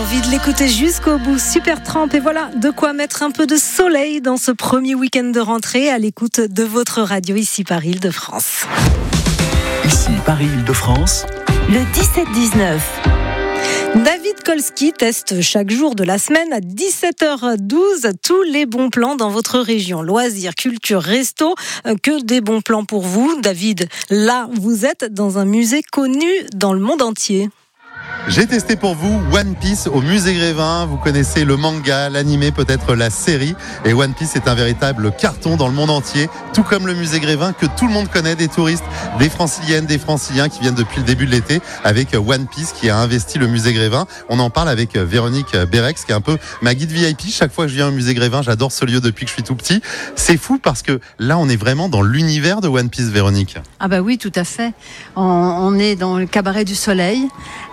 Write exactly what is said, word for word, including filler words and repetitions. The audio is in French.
envie de l'écouter jusqu'au bout. Supertramp, et voilà de quoi mettre un peu de soleil dans ce premier week-end de rentrée à l'écoute de votre radio ici Paris-Île-de-France. Ici Paris-Île-de-France, le dix-sept dix-neuf. David Kolski teste chaque jour de la semaine à dix-sept heures douze tous les bons plans dans votre région. Loisirs, culture, resto, que des bons plans pour vous. David, là, vous êtes dans un musée connu dans le monde entier. J'ai testé pour vous One Piece au musée Grévin. Vous connaissez le manga, l'animé, peut-être la série. Et One Piece est un véritable carton dans le monde entier, tout comme le musée Grévin que tout le monde connaît, des touristes, des franciliennes, des franciliens qui viennent depuis le début de l'été avec One Piece qui a investi le musée Grévin. On en parle avec Véronique Bérex qui est un peu ma guide V I P. Chaque fois que je viens au musée Grévin, j'adore ce lieu depuis que je suis tout petit. C'est fou parce que là, on est vraiment dans l'univers de One Piece, Véronique. Ah bah oui, tout à fait. On, on est dans le cabaret du soleil.